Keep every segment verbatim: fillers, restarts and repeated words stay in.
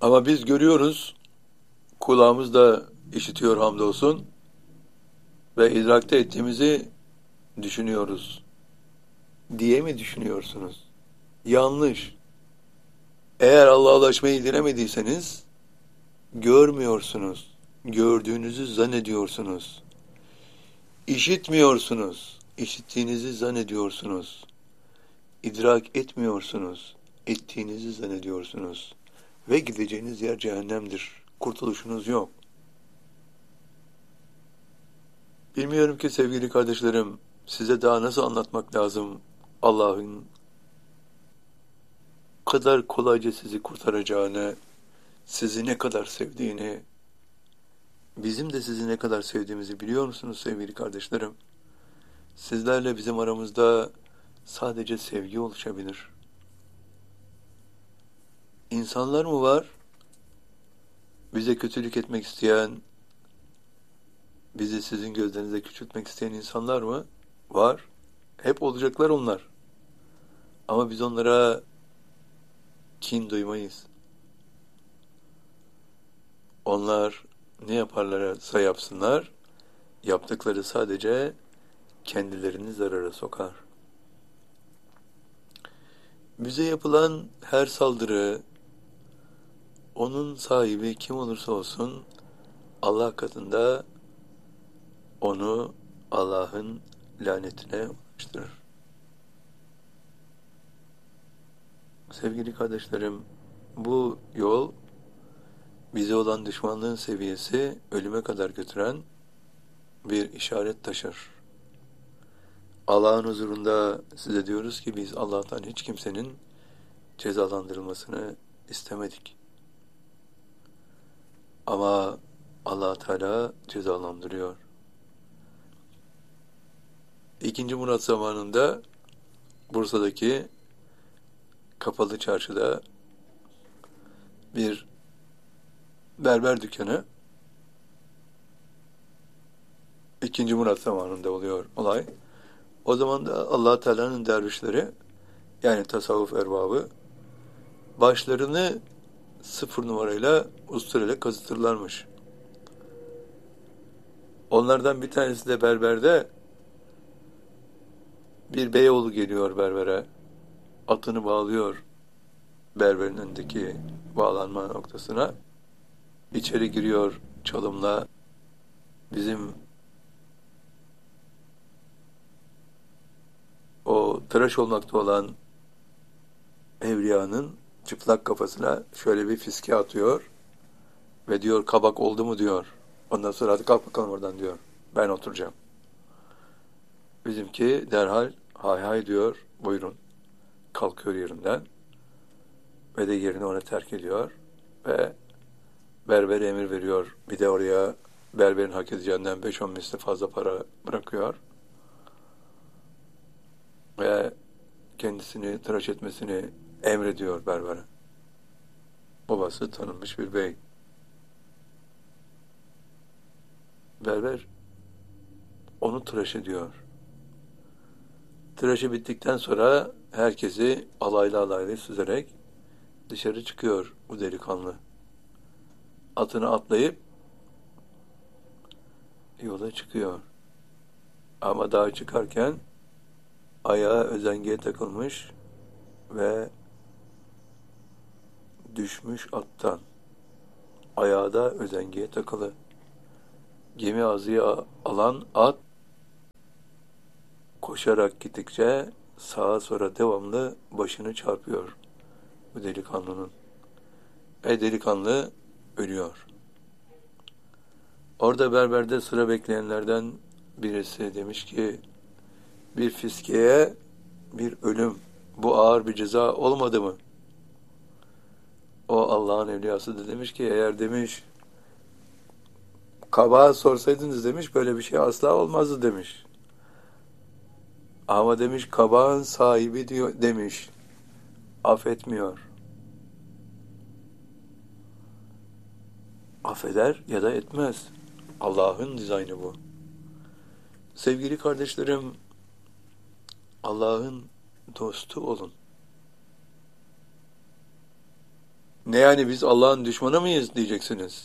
Ama biz görüyoruz, kulağımız da işitiyor hamdolsun ve idrakte ettiğimizi düşünüyoruz diye mi düşünüyorsunuz? Yanlış. Eğer Allah'a ulaşmayı dilemediyseniz görmüyorsunuz. Gördüğünüzü zannediyorsunuz. İşitmiyorsunuz. İşittiğinizi zannediyorsunuz. İdrak etmiyorsunuz. Ettiğinizi zannediyorsunuz. Ve gideceğiniz yer cehennemdir. Kurtuluşunuz yok. Bilmiyorum ki sevgili kardeşlerim, size daha nasıl anlatmak lazım Allah'ın kadar kolayca sizi kurtaracağını, sizi ne kadar sevdiğini, bizim de sizi ne kadar sevdiğimizi biliyor musunuz sevgili kardeşlerim? Sizlerle bizim aramızda sadece sevgi oluşabilir. İnsanlar mı var? Bize kötülük etmek isteyen, bizi sizin gözlerinizde küçültmek isteyen insanlar mı? Var. Hep olacaklar onlar. Ama biz onlara kin duymayız. Onlar ne yaparlarsa yapsınlar, yaptıkları sadece kendilerini zarara sokar. Bize yapılan her saldırı, onun sahibi kim olursa olsun, Allah katında onu Allah'ın lanetine ulaştırır. Sevgili kardeşlerim, bu yol bize olan düşmanlığın seviyesi ölüme kadar götüren bir işaret taşır. Allah'ın huzurunda size diyoruz ki biz Allah'tan hiç kimsenin cezalandırılmasını istemedik. Ama Allah Teala cezalandırıyor. İkinci Murat zamanında Bursa'daki kapalı çarşıda bir berber dükkanı, İkinci Murat zamanında oluyor olay. O zaman da Allah Teala'nın dervişleri, yani tasavvuf erbabı, başlarını sıfır numarayla usturayla kazıtırlarmış. Onlardan bir tanesi de berberde, bir beyoğlu geliyor berbere. Atını bağlıyor berberin önündeki bağlanma noktasına. İçeri giriyor çalımla. Bizim o tıraş olmakta olan evliyanın çıplak kafasına şöyle bir fiske atıyor ve diyor kabak oldu mu diyor. Ondan sonra hadi kalk bakalım oradan diyor. Ben oturacağım. Bizimki derhal hay hay diyor, buyurun. Kalkıyor yerinden ve de yerini ona terk ediyor ve berbere emir veriyor. Bir de oraya berberin hak edeceğinden beş on misli fazla para bırakıyor ve kendisini tıraş etmesini emrediyor berbere. Babası tanınmış bir bey. Berber onu tıraş ediyor. Tıraşı bittikten sonra herkesi alaylı alaylı süzerek dışarı çıkıyor bu delikanlı. Atını atlayıp yola çıkıyor. Ama daha çıkarken ayağı özengiye takılmış ve düşmüş attan. Ayağı da özengiye takılı. Gemi ağzıya alan at koşarak gittikçe sağa sola devamlı başını çarpıyor bu delikanlının. Ve delikanlı ölüyor. Orada berberde sıra bekleyenlerden birisi demiş ki bir fiskeye bir ölüm, bu ağır bir ceza olmadı mı? O Allah'ın evliyası da demiş ki eğer demiş kabağa sorsaydınız demiş böyle bir şey asla olmazdı demiş. Ama demiş kabağın sahibi diyor demiş affetmiyor. Affeder ya da etmez. Allah'ın dizaynı bu. Sevgili kardeşlerim, Allah'ın dostu olun. Ne yani biz Allah'ın düşmanı mıyız diyeceksiniz.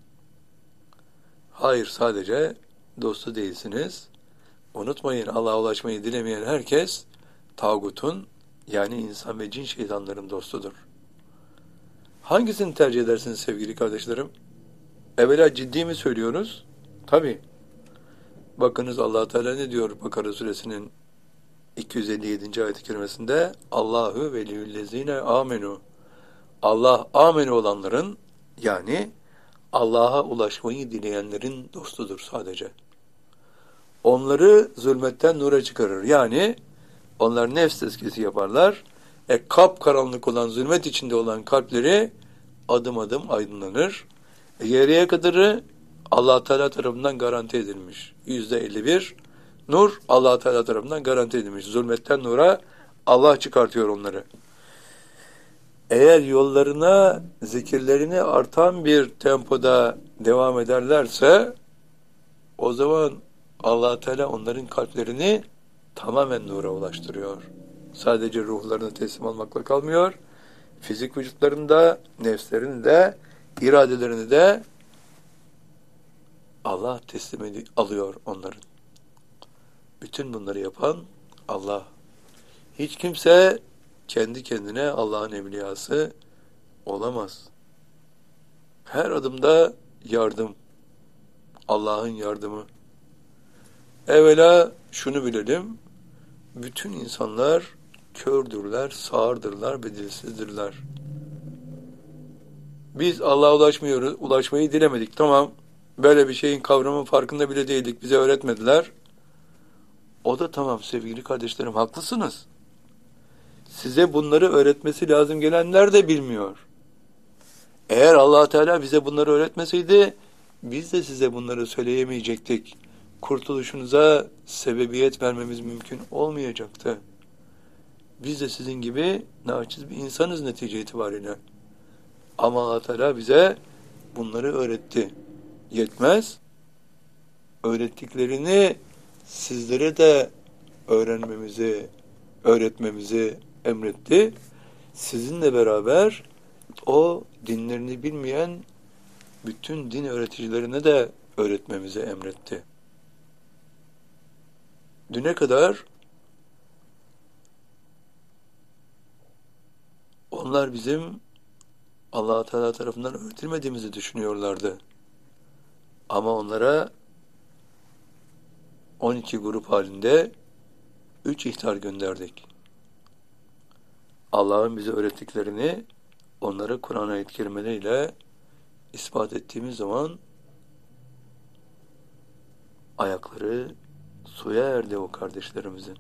Hayır, sadece dostu değilsiniz. Unutmayın, Allah'a ulaşmayı dilemeyen herkes tağutun, yani insan ve cin şeytanların dostudur. Hangisini tercih edersiniz sevgili kardeşlerim? Evvela ciddi mi söylüyoruz? Tabii. Bakınız Allah Teala ne diyor Bakara suresinin iki yüz elli yedinci ayet-i kerimesinde? Allahu veliyyüllezine amenu. Allah amenu olanların, yani Allah'a ulaşmayı dileyenlerin dostudur sadece. Onları zulmetten nura çıkarır. Yani onlar nefs tezkiyesi yaparlar. E kap karanlık olan, zulmet içinde olan kalpleri adım adım aydınlanır. E, geriye kadarı Allah Teala tarafından garanti edilmiş. Yüzde elli bir nur Allah Teala tarafından garanti edilmiş. Zulmetten nura Allah çıkartıyor onları. Eğer yollarına, zikirlerini artan bir tempoda devam ederlerse, o zaman Allah Teala onların kalplerini tamamen nura ulaştırıyor. Sadece ruhlarını teslim almakla kalmıyor. Fizik vücutlarında, nefslerini de, iradelerini de Allah teslim ed- alıyor onların. Bütün bunları yapan Allah. Hiç kimse kendi kendine Allah'ın evliyası olamaz. Her adımda yardım. Allah'ın yardımı. Evvela şunu bilelim. Bütün insanlar kördürler, sağırdırlar ve dilsizdirler. Biz Allah'a ulaşmıyoruz, ulaşmayı dilemedik. Tamam, böyle bir şeyin kavramın farkında bile değildik. Bize öğretmediler. O da tamam sevgili kardeşlerim, haklısınız. Size bunları öğretmesi lazım gelenler de bilmiyor. Eğer Allah Teala bize bunları öğretmeseydi, biz de size bunları söyleyemeyecektik. Kurtuluşunuza sebebiyet vermemiz mümkün olmayacaktı. Biz de sizin gibi naçiz bir insanız netice itibariyle. Ama Allah Teala bize bunları öğretti. Yetmez. Öğrettiklerini sizlere de öğrenmemizi, öğretmemizi emretti. Sizinle beraber o dinlerini bilmeyen bütün din öğreticilerine de öğretmemizi emretti. Düne kadar onlar bizim Allah Teala tarafından öğretilmediğimizi düşünüyorlardı. Ama onlara on iki grup halinde üç ihtar gönderdik. Allah'ın bize öğrettiklerini onlara Kur'an ayet-i kerimeleriyle ispat ettiğimiz zaman ayakları suya erdi o kardeşlerimizin.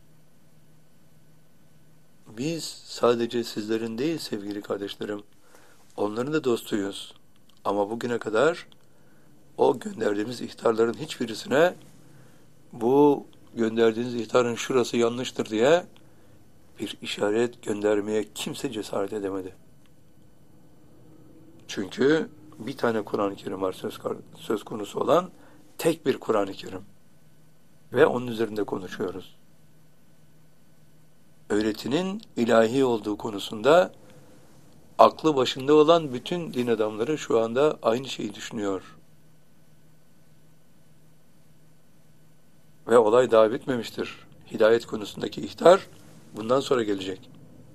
Biz sadece sizlerin değil sevgili kardeşlerim, onların da dostuyuz. Ama bugüne kadar o gönderdiğimiz ihtarların hiçbirisine bu gönderdiğiniz ihtarın şurası yanlıştır diye bir işaret göndermeye kimse cesaret edemedi. Çünkü bir tane Kur'an-ı Kerim var söz, söz konusu olan, tek bir Kur'an-ı Kerim. Ve onun üzerinde konuşuyoruz. Öğretinin ilahi olduğu konusunda aklı başında olan bütün din adamları şu anda aynı şeyi düşünüyor. Ve olay daha bitmemiştir. Hidayet konusundaki ihtar bundan sonra gelecek.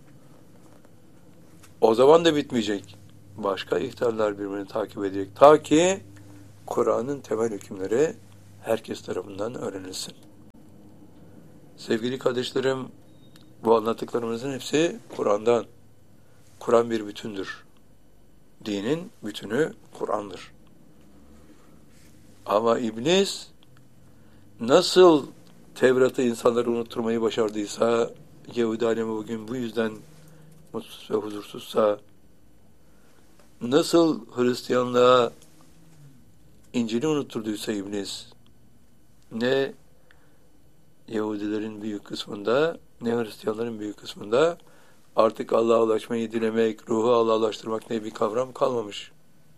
O zaman da bitmeyecek. Başka ihtarlar birbirini takip edecek. Ta ki Kur'an'ın temel hükümleri herkes tarafından öğrenilsin. Sevgili kardeşlerim, bu anlattıklarımızın hepsi Kur'an'dan. Kur'an bir bütündür. Dinin bütünü Kur'an'dır. Ama iblis nasıl Tevrat'ı insanları unutturmayı başardıysa, Yahudi alemi bugün bu yüzden mutsuz ve huzursuzsa, nasıl Hristiyanlığa İncil'i unutturduysa iblis, ne Yahudilerin büyük kısmında, ne Hristiyanların büyük kısmında artık Allah'a ulaşmayı dilemek, ruhu Allah'a ulaştırmak diye bir kavram kalmamış.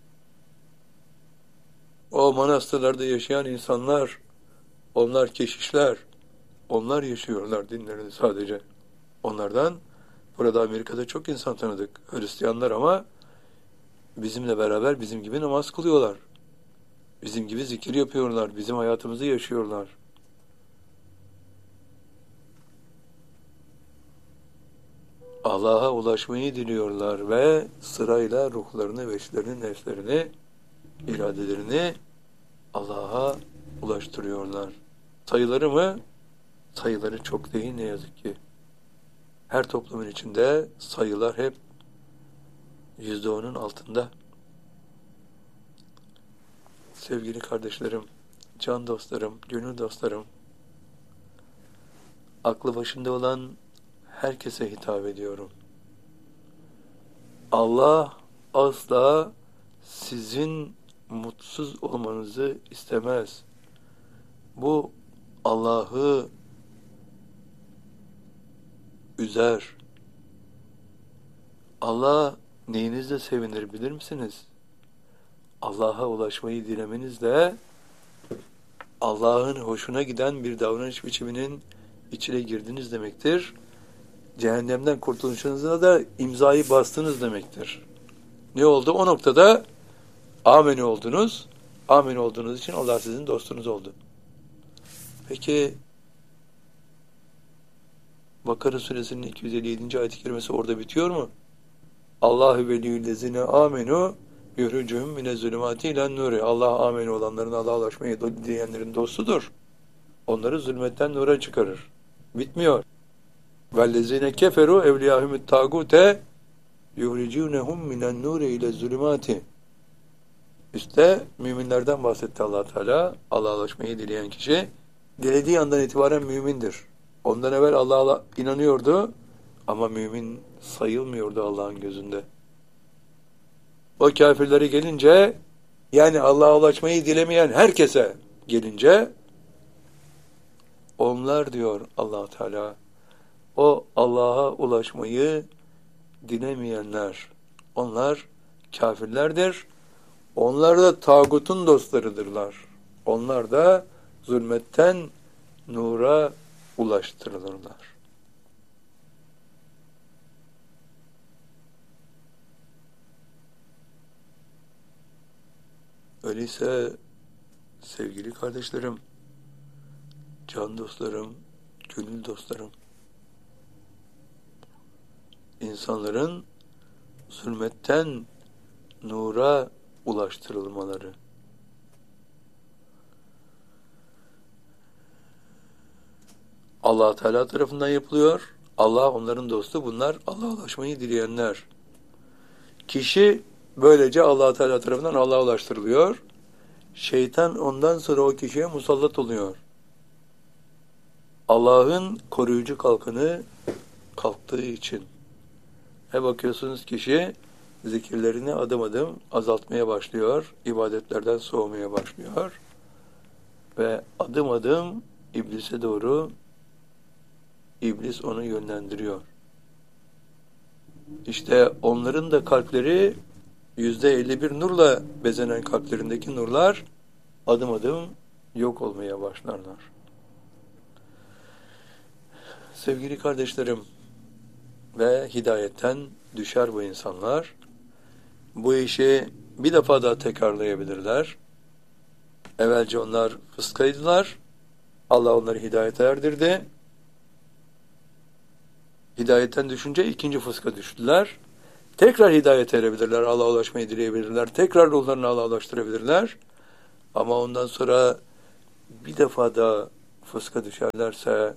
O manastırlarda yaşayan insanlar, onlar keşişler, onlar yaşıyorlar dinlerini sadece. Onlardan burada Amerika'da çok insan tanıdık, Hristiyanlar, ama bizimle beraber bizim gibi namaz kılıyorlar. Bizim gibi zikir yapıyorlar. Bizim hayatımızı yaşıyorlar. Allah'a ulaşmayı diliyorlar ve sırayla ruhlarını, veçlerini, nefslerini, iradelerini Allah'a ulaştırıyorlar. Sayıları mı? Sayıları çok değil ne yazık ki. Her toplumun içinde sayılar hep yüzde onun altında. Sevgili kardeşlerim, can dostlarım, gönül dostlarım, aklı başında olan herkese hitap ediyorum. Allah asla sizin mutsuz olmanızı istemez. Bu Allah'ı üzer. Allah neyinizle sevinir bilir misiniz? Allah'a ulaşmayı dilemenizle Allah'ın hoşuna giden bir davranış biçiminin içine girdiniz demektir. Cehennemden kurtuluşunuza da imzayı bastınız demektir. Ne oldu? O noktada ameni oldunuz. Ameni olduğunuz için Allah sizin dostunuz oldu. Peki Bakara suresinin iki yüz elli yedinci ayet-i kerimesi orada bitiyor mu? Allahu veliyyüllezine amenu yuhricuhum mine zulümati ilen nuri. Allah ameni olanların, Allah'a ulaşmayı dileyenlerin dostudur. Onları zulmetten nura çıkarır. Bitmiyor. Vellezine keferu evliyahumut tagute yuhricunhum minen nuri ile zulümati. Üste müminlerden bahsetti Allah Teala. Allah'a ulaşmayı dileyen kişi dilediği andan itibaren mümindir. Ondan evvel Allah'a inanıyordu ama mümin sayılmıyordu Allah'ın gözünde. O kafirleri gelince, yani Allah'a ulaşmayı dilemeyen herkese gelince, onlar diyor Allah Teala, o Allah'a ulaşmayı dilemeyenler, onlar kafirlerdir. Onlar da tağutun dostlarıdırlar. Onlar da zulmetten nura ulaştırılırlar. Öyleyse sevgili kardeşlerim, can dostlarım, gönül dostlarım, insanların zulmetten nura ulaştırılmaları, Allah Teala tarafından yapılıyor. Allah onların dostu. Bunlar Allah'a ulaşmayı dileyenler. Kişi böylece Allah Teala tarafından Allah'a ulaştırılıyor. Şeytan ondan sonra o kişiye musallat oluyor. Allah'ın koruyucu kalkanı kalktığı için. He bakıyorsunuz kişi zikirlerini adım adım azaltmaya başlıyor. İbadetlerden soğumaya başlıyor. Ve adım adım iblise doğru İblis onu yönlendiriyor. İşte onların da kalpleri yüzde elli bir nurla bezenen kalplerindeki nurlar adım adım yok olmaya başlarlar. Sevgili kardeşlerim ve hidayetten düşer bu insanlar. Bu işi bir defa daha tekrarlayabilirler. Evvelce onlar fıskaydılar. Allah onları hidayete erdirdi. Hidayetten düşünce ikinci fıska düştüler. Tekrar hidayete erebilirler, Allah'a ulaşmayı dileyebilirler. Tekrar ruhlarını Allah'a ulaştırabilirler. Ama ondan sonra bir defa da fıska düşerlerse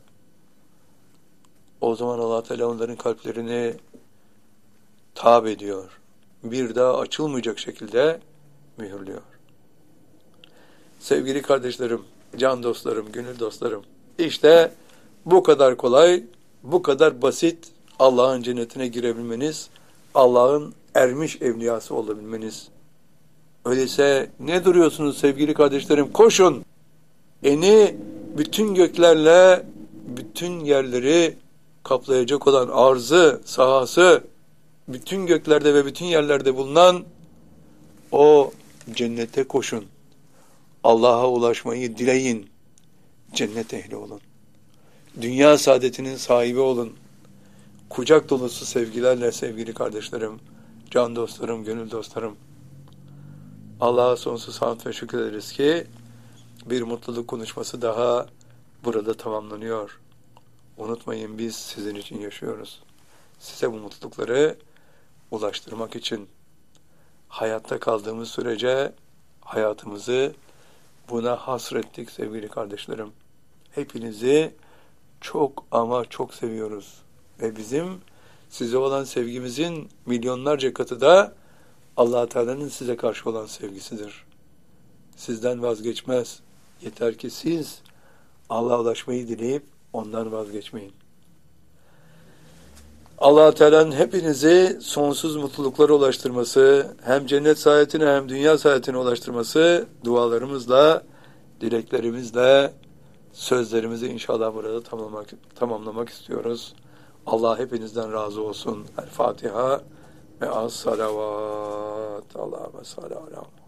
o zaman Allah Teala onların kalplerini tab ediyor. Bir daha açılmayacak şekilde mühürlüyor. Sevgili kardeşlerim, can dostlarım, gönül dostlarım, işte bu kadar kolay, bu kadar basit Allah'ın cennetine girebilmeniz, Allah'ın ermiş evliyası olabilmeniz. Öyleyse ne duruyorsunuz sevgili kardeşlerim? Koşun! Eni bütün göklerle bütün yerleri kaplayacak olan arzı, sahası, bütün göklerde ve bütün yerlerde bulunan o cennete koşun. Allah'a ulaşmayı dileyin. Cennet ehli olun. Dünya saadetinin sahibi olun. Kucak dolusu sevgilerle sevgili kardeşlerim, can dostlarım, gönül dostlarım, Allah'a sonsuz hamd ve şükür ederiz ki bir mutluluk konuşması daha burada tamamlanıyor. Unutmayın, biz sizin için yaşıyoruz. Size bu mutlulukları ulaştırmak için hayatta kaldığımız sürece hayatımızı buna hasrettik sevgili kardeşlerim. Hepinizi çok ama çok seviyoruz. Ve bizim size olan sevgimizin milyonlarca katı da Allah-u Teala'nın size karşı olan sevgisidir. Sizden vazgeçmez. Yeter ki siz Allah'a ulaşmayı dileyip ondan vazgeçmeyin. Allah-u Teala'nın hepinizi sonsuz mutluluklara ulaştırması, hem cennet saadetine hem dünya saadetine ulaştırması dualarımızla, dileklerimizle, sözlerimizi inşallah burada tamamlamak, tamamlamak istiyoruz. Allah hepinizden razı olsun. El Fatiha ve as salavat. Allahümme salli ala